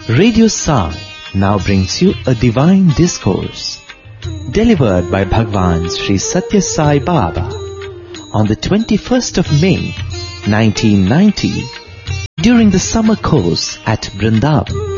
Radio Sai now brings you a divine discourse delivered by Bhagwan Sri Satya Sai Baba on the 21st of May 1990 during the summer course at Vrindavan.